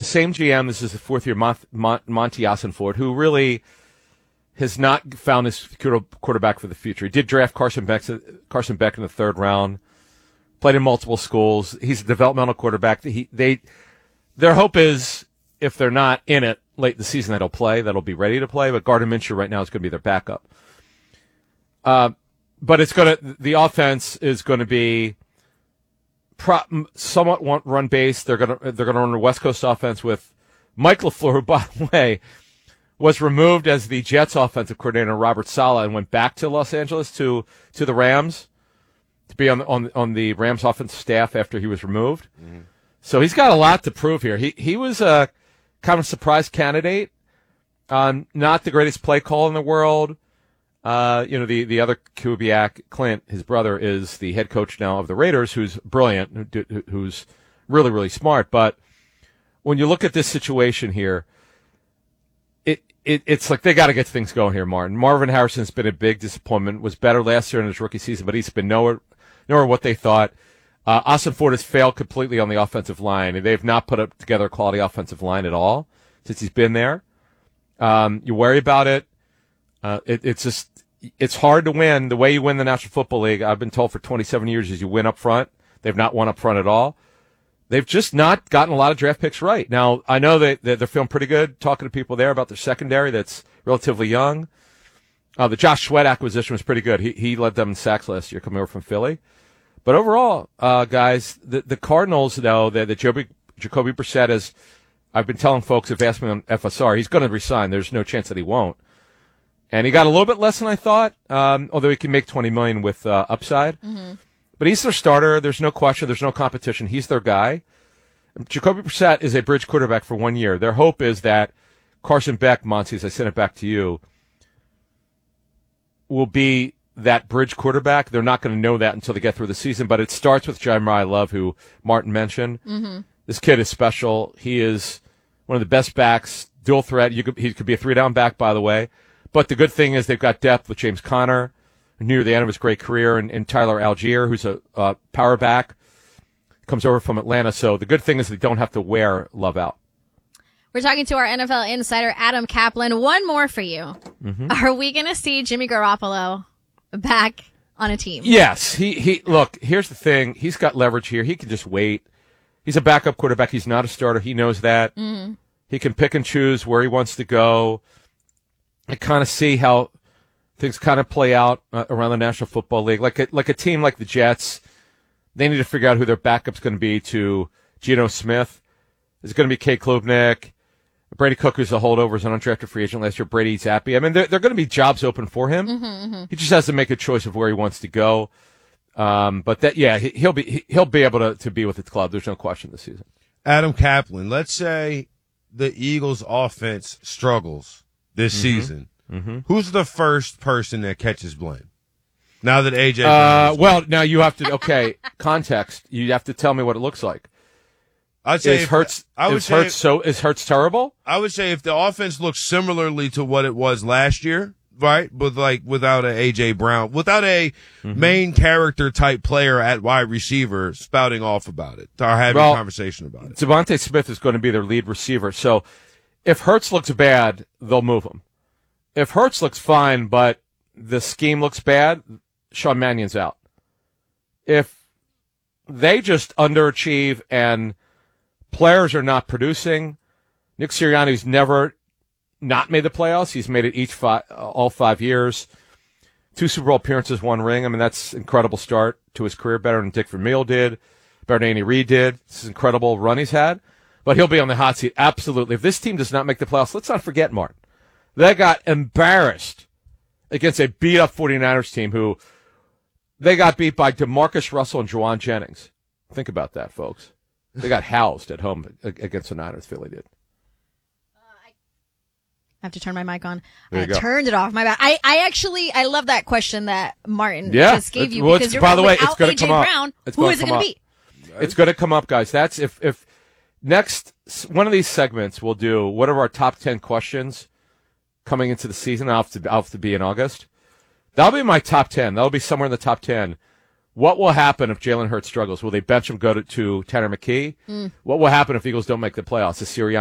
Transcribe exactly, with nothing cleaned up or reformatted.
same G M. This is the fourth year, Mont, Mont, Monty Ossenfort, who really has not found his quarterback for the future. He did draft Carson Beck, Carson Beck in the third round. Played in multiple schools. He's a developmental quarterback. He, they, their hope is if they're not in it late in the season, that'll play, that'll be ready to play. But Gardner Minshew right now is going to be their backup. Uh, but it's going to the offense is going to be pro, somewhat run based. They're going to they're going to run a West Coast offense with Mike LaFleur, who, by the way, was removed as the Jets offensive coordinator, Robert Saleh, and went back to Los Angeles to to the Rams to be on on on the Rams offensive staff after he was removed. Mm-hmm. So he's got a lot to prove here. He he was a kind of surprise candidate. Um, not the greatest play call in the world. Uh, you know, the, the other Kubiak, Clint, his brother, is the head coach now of the Raiders, who's brilliant, who, who's really, really smart. But when you look at this situation here, it, it it's like they got to get things going here, Martin. Marvin Harrison's been a big disappointment, was better last year in his rookie season, but he's been nowhere, nowhere what they thought. Uh, Ossenfort has failed completely on the offensive line, and they've not put up together a quality offensive line at all since he's been there. Um, you worry about it. Uh, it, it's just, it's hard to win. The way you win the National Football League, I've been told for twenty-seven years, is you win up front. They've not won up front at all. They've just not gotten a lot of draft picks right. Now, I know that, that they're feeling pretty good talking to people there about their secondary that's relatively young. Uh, the Josh Sweat acquisition was pretty good. He, he led them in sacks last year coming over from Philly. But overall, uh, guys, the, the Cardinals, though, that Jacoby, Jacoby Brissett is, I've been telling folks, if asked me on F S R, he's going to resign. There's no chance that he won't. And he got a little bit less than I thought, um, although he can make twenty million dollars with uh, upside. Mm-hmm. But he's their starter. There's no question. There's no competition. He's their guy. Jacoby Brissett is a bridge quarterback for one year. Their hope is that Carson Beck, Monty, as I send it back to you, will be that bridge quarterback. They're not going to know that until they get through the season, but it starts with Jeremiah Love, who Martin mentioned. Mm-hmm. This kid is special. He is one of the best backs, dual threat. You could, he could be a three-down back, by the way. But the good thing is they've got depth with James Conner, near the end of his great career, and, and Tyler Algier, who's a uh, power back, comes over from Atlanta. So the good thing is they don't have to wear Love out. We're talking to our N F L insider, Adam Kaplan. One more for you. Mm-hmm. Are we going to see Jimmy Garoppolo back on a team? Yes. He, he, look, here's the thing. He's got leverage here. He can just wait. He's a backup quarterback. He's not a starter. He knows that. Mm-hmm. He can pick and choose where he wants to go. I kind of see how things kind of play out uh, around the National Football League. Like a, like a team like the Jets, they need to figure out who their backup's going to be to Geno Smith. Is it going to be Kay Klubnik? Brady Cook, who's a holdover, is an undrafted free agent last year. Brady Zappi. I mean, there, there are going to be jobs open for him. Mm-hmm, mm-hmm. He just has to make a choice of where he wants to go. Um, but that, yeah, he, he'll be he, he'll be able to, to be with the club. There's no question this season. Adam Kaplan, let's say the Eagles' offense struggles this mm-hmm. season. Mm-hmm. Who's the first person that catches blame? Now that A J. Uh, well, now you have to, okay, context. You have to tell me what it looks like. I'd say is if, Hurts, I would is say Hurts if, so is Hurts terrible? I would say if the offense looks similarly to what it was last year, right? But like without a A J Brown, without a mm-hmm. main character type player at wide receiver spouting off about it or having well, a conversation about it. Devontae Smith is going to be their lead receiver. So if Hurts looks bad, they'll move him. If Hurts looks fine, but the scheme looks bad, Sean Mannion's out. If they just underachieve and players are not producing, Nick Sirianni's never not made the playoffs. He's made it each five, all five years. Two Super Bowl appearances, one ring. I mean, that's an incredible start to his career, better than Dick Vermeil did, better than Andy Reid did. This is an incredible run he's had. But he'll be on the hot seat, absolutely. If this team does not make the playoffs, let's not forget, Martin, they got embarrassed against a beat-up 49ers team who they got beat by DeMarcus Russell and Juwan Jennings. Think about that, folks. They got housed at home against the Niners, Philly did. Uh, I have to turn my mic on. There I you go. turned it off. My bad. I, I actually, I love that question that Martin yeah, just gave you. Well, because you're by the way, it's going A to J come Brown, up. It's who gonna is it come going to up. be? It's going to come up, guys. That's if, if next, one of these segments we'll do, what are our top ten questions coming into the season? I'll have to, I'll have to be in August. That'll be my top ten. That'll be somewhere in the top ten. What will happen if Jalen Hurts struggles? Will they bench him, go to, to Tanner McKee? Mm. What will happen if Eagles don't make the playoffs? Is Sirianni